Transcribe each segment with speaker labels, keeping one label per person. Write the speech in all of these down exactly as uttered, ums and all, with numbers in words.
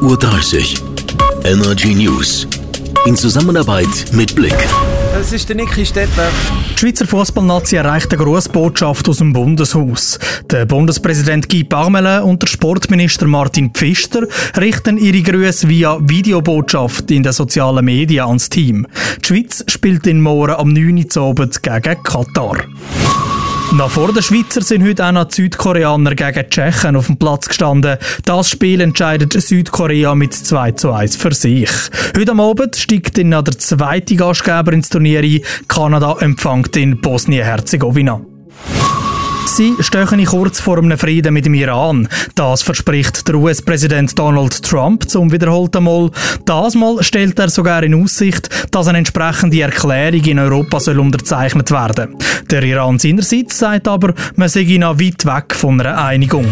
Speaker 1: Uhr dreißig. Energy News. In Zusammenarbeit mit Blick.
Speaker 2: Das ist der Niki Stettler.
Speaker 3: Die Schweizer Fußballnazi erreicht eine Grußbotschaft aus dem Bundeshaus. Der Bundespräsident Guy Parmelin und der Sportminister Martin Pfister richten ihre Grüße via Videobotschaft in den sozialen Medien ans Team. Die Schweiz spielt in morgen am neun Uhr Abend gegen Katar. Noch vor den Schweizer sind heute auch noch die Südkoreaner gegen die Tschechen auf dem Platz gestanden. Das Spiel entscheidet Südkorea mit zwei zu eins für sich. Heute am Abend steigt dann noch der zweite Gastgeber ins Turnier ein. Kanada empfängt in Bosnien-Herzegowina. Sie stehen kurz vor einem Frieden mit dem Iran. Das verspricht der U S-Präsident Donald Trump zum wiederholten Mal. Das Mal stellt er sogar in Aussicht, dass eine entsprechende Erklärung in Europa soll unterzeichnet werden. Der Iran seinerseits sagt aber, man sei noch weit weg von einer Einigung.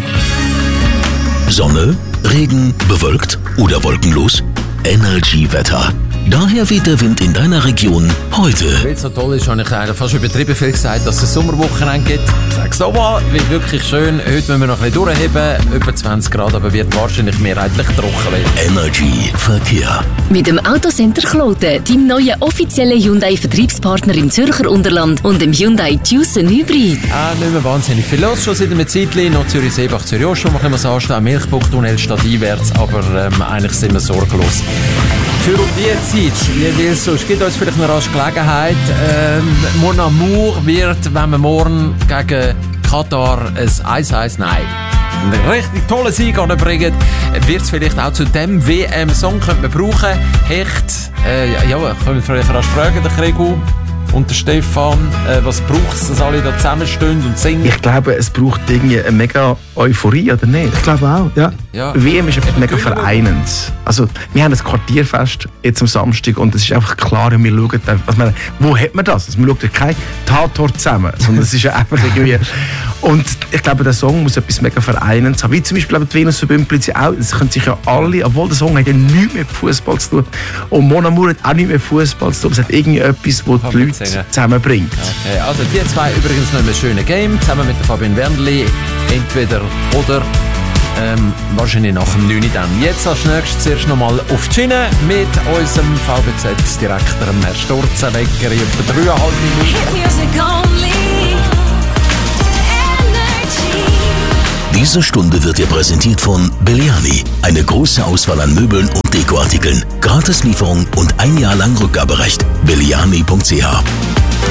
Speaker 1: Sonne, Regen, bewölkt oder wolkenlos? Energy-Wetter. Daher weht der Wind in deiner Region heute.
Speaker 2: Weil es so toll ist, habe ich eigentlich fast übertrieben viel gesagt, dass es ein Sommerwochenende gibt. Ich sage so mal, wird wirklich schön. Heute müssen wir noch ein bisschen durchheben. Über zwanzig Grad, aber wird wahrscheinlich mehrheitlich trocken werden.
Speaker 1: Energy Verkehr.
Speaker 4: Mit dem Autocenter Kloten, deinem neuen offiziellen Hyundai-Vertriebspartner im Zürcher Unterland und dem Hyundai Tucson Hybrid.
Speaker 2: Ah, nicht mehr wahnsinnig viel los, schon seit einem Zeitchen. Noch Zürich-Seebach, Zürich-Ost, machen wir es anstehen. Milchbuchtunnel statt einwärts, aber ähm, eigentlich sind wir sorglos. Für um die Zeit, wie will es so, es gibt uns vielleicht noch rasch Gelegenheit. Ähm, Mon Amour wird, wenn wir morgen gegen Katar ein eins eins, nein, einen richtig tollen Sieg anbringen, wird es vielleicht auch zu dem W M-Song könnte man brauchen. Hecht, äh, ja, ja, können wir vielleicht rasch fragen, der Kregu und der Stefan, äh, was braucht es, dass alle da zusammenstehen und singen?
Speaker 5: Ich glaube, es braucht irgendwie eine mega Euphorie, oder nicht?
Speaker 6: Ich glaube auch, ja.
Speaker 2: Ja.
Speaker 5: W M ist einfach mega vereinend. Also, wir haben ein Quartierfest jetzt am Samstag und es ist einfach klar, wir schauen dann, also meine, wo hat man das? Also, man schaut ja kein Tatort zusammen, sondern es ist ja einfach irgendwie... Und ich glaube, der Song muss etwas mega Vereinendes haben. Wie zum Beispiel die Venus und Bümplizi auch. Es können sich ja alle, obwohl der Song hat ja nichts mit Fußball zu tun. Und Mon Amour hat auch nichts mit Fußball zu tun. Es hat irgendwie etwas, das die Leute singen. Zusammenbringt.
Speaker 2: Okay, also die zwei übrigens noch ein schönes Game, zusammen mit der Fabienne Wernli. Entweder oder. Ähm, wahrscheinlich nach dem neun Uhr dann. Jetzt als nächstes zuerst nochmal auf die Schiene mit unserem V B Z-Direktor Herr Sturzenegger in etwa dreieinhalb Minuten.
Speaker 1: Diese Stunde wird dir präsentiert von Belliani. Eine große Auswahl an Möbeln und Dekoartikeln. Gratislieferung und ein Jahr lang Rückgaberecht. belliani punkt c h